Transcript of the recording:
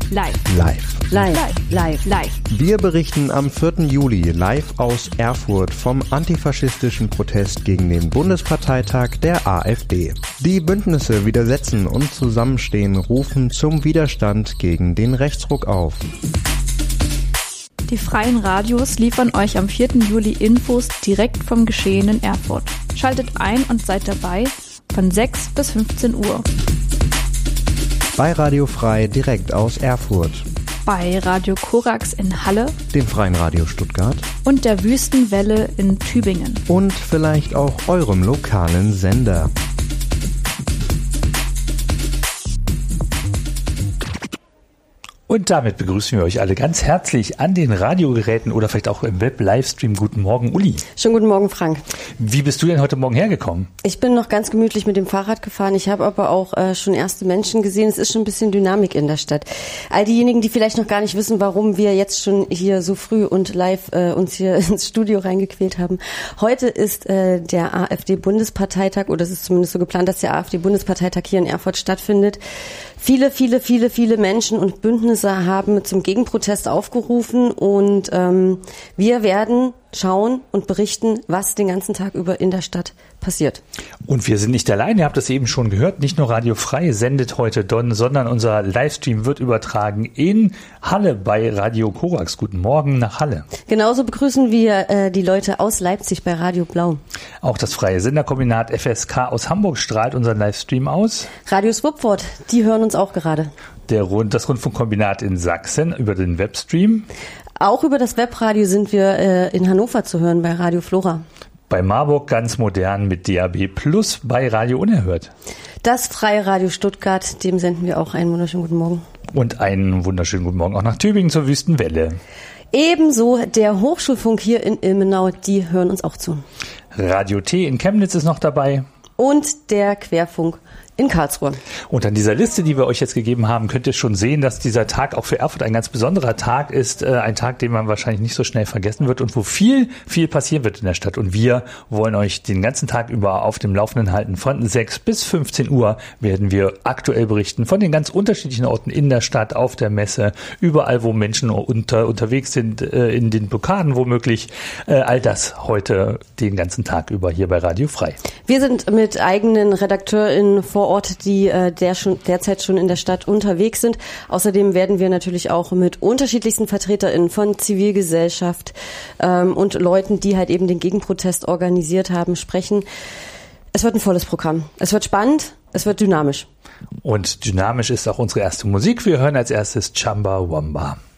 Live. Wir berichten am 4. Juli live aus Erfurt vom antifaschistischen Protest gegen den Bundesparteitag der AfD. Die Bündnisse widersetzen und Zusammenstehen rufen zum Widerstand gegen den Rechtsruck auf. Die freien Radios liefern euch am 4. Juli Infos direkt vom Geschehen in Erfurt. Schaltet ein und seid dabei von 6 bis 15 Uhr. Bei Radio Frei direkt aus Erfurt. Bei Radio Korax in Halle. Dem Freien Radio Stuttgart. Und der Wüstenwelle in Tübingen. Und vielleicht auch eurem lokalen Sender. Und damit begrüßen wir euch alle ganz herzlich an den Radiogeräten oder vielleicht auch im Web-Livestream. Guten Morgen, Uli. Schönen guten Morgen, Frank. Wie bist du denn heute Morgen hergekommen? Ich bin noch ganz gemütlich mit dem Fahrrad gefahren. Ich habe aber auch schon erste Menschen gesehen. Es ist schon ein bisschen Dynamik in der Stadt. All diejenigen, die vielleicht noch gar nicht wissen, warum wir jetzt schon hier so früh und live uns hier ins Studio reingequält haben. Heute ist der AfD-Bundesparteitag, oder es ist zumindest so geplant, dass der AfD-Bundesparteitag hier in Erfurt stattfindet. Viele Menschen und Bündnisse haben zum Gegenprotest aufgerufen und wir werden schauen und berichten, was den ganzen Tag über in der Stadt passiert. Und wir sind nicht allein, ihr habt das eben schon gehört, nicht nur Radio Frei sendet heute, sondern unser Livestream wird übertragen in Halle bei Radio Korax. Guten Morgen nach Halle. Genauso begrüßen wir die Leute aus Leipzig bei Radio Blau. Auch das Freie Senderkombinat FSK aus Hamburg strahlt unseren Livestream aus. Radio Swupford, die hören uns auch gerade. Das Rundfunkkombinat in Sachsen über den Webstream. Auch über das Webradio sind wir in Hannover zu hören bei Radio Flora. Bei Marburg ganz modern mit DAB Plus bei Radio Unerhört. Das Freie Radio Stuttgart, dem senden wir auch einen wunderschönen guten Morgen. Und einen wunderschönen guten Morgen auch nach Tübingen zur Wüstenwelle. Ebenso der Hochschulfunk hier in Ilmenau, die hören uns auch zu. Radio T in Chemnitz ist noch dabei. Und der Querfunk in Karlsruhe. Und an dieser Liste, die wir euch jetzt gegeben haben, könnt ihr schon sehen, dass dieser Tag auch für Erfurt ein ganz besonderer Tag ist. Ein Tag, den man wahrscheinlich nicht so schnell vergessen wird und wo viel passieren wird in der Stadt. Und wir wollen euch den ganzen Tag über auf dem Laufenden halten. Von 6 bis 15 Uhr werden wir aktuell berichten von den ganz unterschiedlichen Orten in der Stadt, auf der Messe, überall, wo Menschen unterwegs sind, in den Blockaden womöglich. All das heute den ganzen Tag über hier bei Radio Frei. Wir sind mit eigenen RedakteurInnen vor Ort, die derzeit schon in der Stadt unterwegs sind. Außerdem werden wir natürlich auch mit unterschiedlichsten VertreterInnen von Zivilgesellschaft und Leuten, die halt eben den Gegenprotest organisiert haben, sprechen. Es wird ein volles Programm. Es wird spannend, es wird dynamisch. Und dynamisch ist auch unsere erste Musik. Wir hören als erstes Chamba Wamba.